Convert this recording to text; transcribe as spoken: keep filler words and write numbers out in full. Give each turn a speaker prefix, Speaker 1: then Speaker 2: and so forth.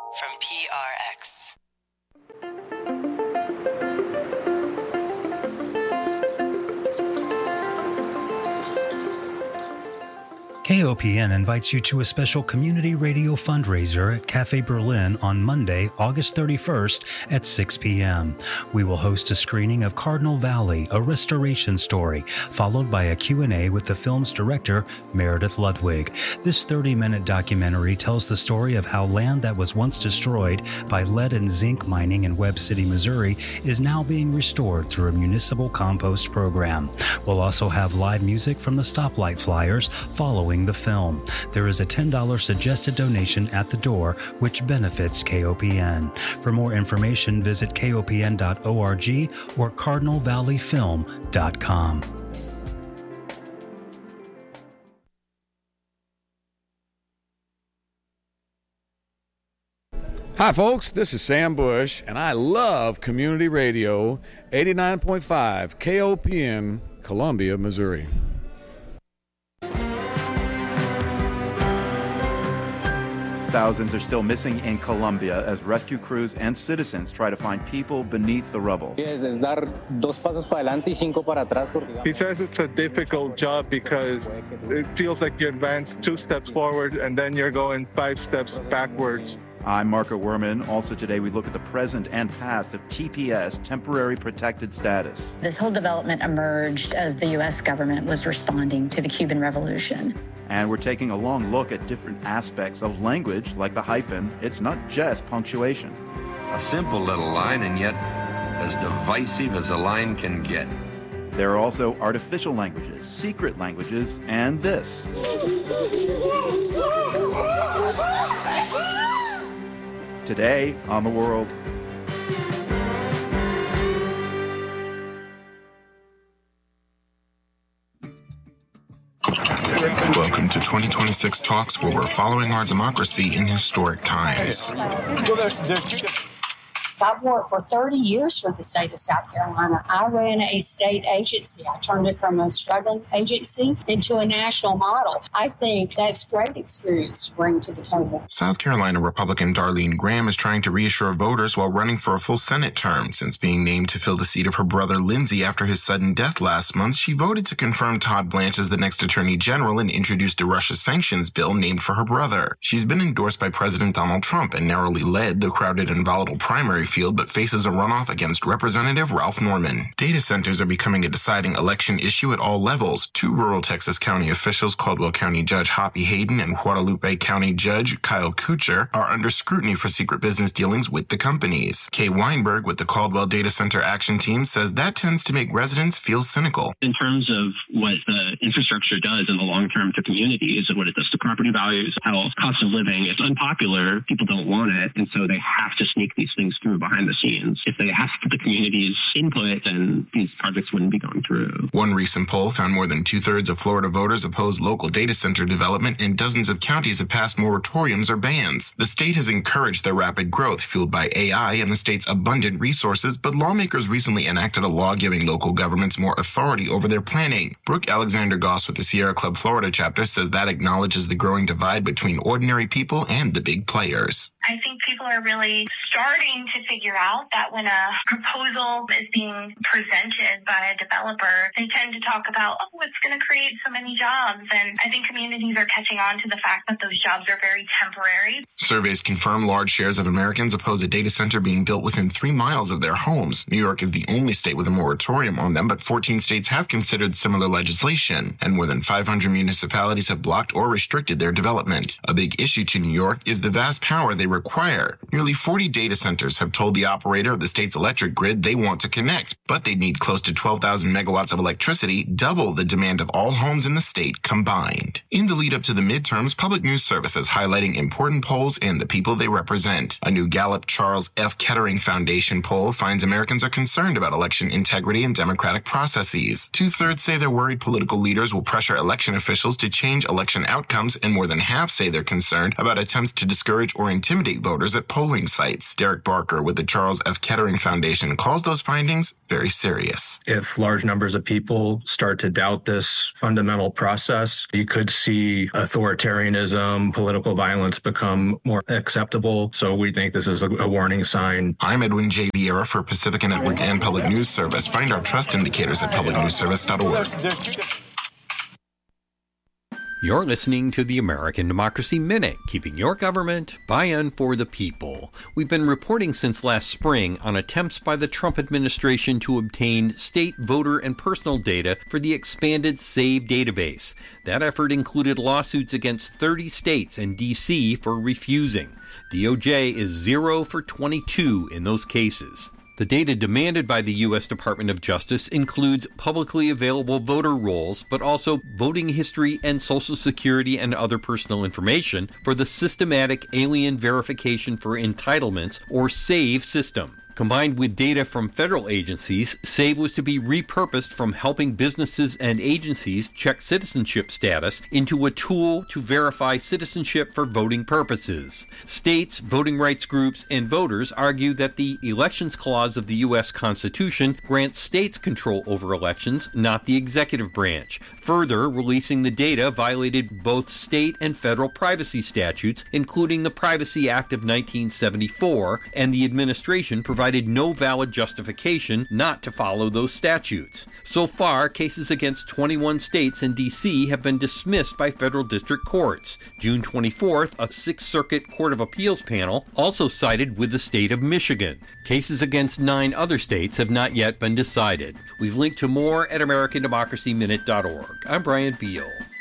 Speaker 1: from P R X.
Speaker 2: K O P N invites you to a special community radio fundraiser at Cafe Berlin on Monday, August thirty-first at six p.m. We will host a screening of Cardinal Valley, a restoration story, followed by a Q and A with the film's director, Meredith Ludwig. This thirty-minute documentary tells the story of how land that was once destroyed by lead and zinc mining in Webb City, Missouri, is now being restored through a municipal compost program. We'll also have live music from the Stoplight Flyers following the film. There is a ten dollars suggested donation at the door, which benefits K O P N. For more information, visit K O P N dot org or Cardinal Valley Film dot com.
Speaker 3: Hi, folks. This is Sam Bush, and I love community radio, eighty-nine point five K O P N, Columbia, Missouri.
Speaker 4: Thousands are still missing in Colombia as rescue crews and citizens try to find people beneath the rubble.
Speaker 5: He says it's a difficult job because it feels like you advance two steps forward and then you're going five steps backwards.
Speaker 4: I'm Marco Werman. Also today, we look at the present and past of T P S, Temporary Protected Status.
Speaker 6: This whole development emerged as the U S government was responding to the Cuban Revolution.
Speaker 4: And we're taking a long look at different aspects of language, like the hyphen. It's not just punctuation.
Speaker 7: A simple little line, and yet as divisive as a line can get.
Speaker 4: There are also artificial languages, secret languages, and this. Today on The World.
Speaker 8: Welcome to twenty twenty-six Talks, where we're following our democracy in historic times.
Speaker 9: I've worked for thirty years for the state of South Carolina. I ran a state agency. I turned it from a struggling agency into a national model. I think that's great experience to bring to the table.
Speaker 8: South Carolina Republican Darlene Graham is trying to reassure voters while running for a full Senate term. Since being named to fill the seat of her brother Lindsey after his sudden death last month, she voted to confirm Todd Blanche as the next Attorney General and introduced a Russia sanctions bill named for her brother. She's been endorsed by President Donald Trump and narrowly led the crowded and volatile primary field, but faces a runoff against Representative Ralph Norman. Data centers are becoming a deciding election issue at all levels. Two rural Texas County officials, Caldwell County Judge Hoppy Hayden and Guadalupe County Judge Kyle Kuchar, are under scrutiny for secret business dealings with the companies. Kay Weinberg with the Caldwell Data Center Action Team says that tends to make residents feel cynical.
Speaker 10: In terms of what the infrastructure does in the long term to communities and what it does to property values, health, cost of living, it's unpopular. People don't want it, and so they have to sneak these things through behind the scenes. If they asked the community's input, then these projects wouldn't be going through.
Speaker 8: One recent poll found more than two-thirds of Florida voters oppose local data center development, and dozens of counties have passed moratoriums or bans. The state has encouraged their rapid growth, fueled by A I and the state's abundant resources, but lawmakers recently enacted a law giving local governments more authority over their planning. Brooke Alexander Goss with the Sierra Club Florida chapter says that acknowledges the growing divide between ordinary people and the big players.
Speaker 11: I think people are really starting to figure out that when a proposal is being presented by a developer, they tend to talk about, oh, it's going to create so many jobs. And I think communities are catching on to the fact that those jobs are very temporary.
Speaker 8: Surveys confirm large shares of Americans oppose a data center being built within three miles of their homes. New York is the only state with a moratorium on them, but fourteen states have considered similar legislation, and more than five hundred municipalities have blocked or restricted their development. A big issue to New York is the vast power they require. Nearly forty data centers have told the operator of the state's electric grid they want to connect, but they need close to twelve thousand megawatts of electricity, double the demand of all homes in the state combined. In the lead up to the midterms, public news services highlighting important polls and the people they represent. A new Gallup Charles F. Kettering Foundation poll finds Americans are concerned about election integrity and democratic processes. Two-thirds say they're worried political leaders will pressure election officials to change election outcomes, and more than half say they're concerned about attempts to discourage or intimidate voters at polling sites. States. Derek Barker with the Charles F. Kettering Foundation calls those findings very serious.
Speaker 12: If large numbers of people start to doubt this fundamental process, you could see authoritarianism, political violence become more acceptable. So we think this is a, a warning sign.
Speaker 8: I'm Edwin J. Vieira for Pacifica Network and Public News Service. Find our trust indicators at public news service dot org.
Speaker 13: You're listening to the American Democracy Minute, keeping your government by and for the people. We've been reporting since last spring on attempts by the Trump administration to obtain state voter and personal data for the expanded SAVE database. That effort included lawsuits against thirty states and D C for refusing. D O J is zero for twenty-two in those cases. The data demanded by the U S Department of Justice includes publicly available voter rolls, but also voting history and Social Security and other personal information for the Systematic Alien Verification for Entitlements, or SAVE system. Combined with data from federal agencies, SAVE was to be repurposed from helping businesses and agencies check citizenship status into a tool to verify citizenship for voting purposes. States, voting rights groups, and voters argue that the Elections Clause of the U S Constitution grants states control over elections, not the executive branch. Further, releasing the data violated both state and federal privacy statutes, including the Privacy Act of nineteen seventy-four, and the administration provided no valid justification not to follow those statutes. So far, cases against twenty-one states and D C have been dismissed by federal district courts. June twenty-fourth, a Sixth Circuit Court of Appeals panel also sided with the state of Michigan. Cases against nine other states have not yet been decided. We've linked to more at american democracy minute dot org. I'm Brian Beal.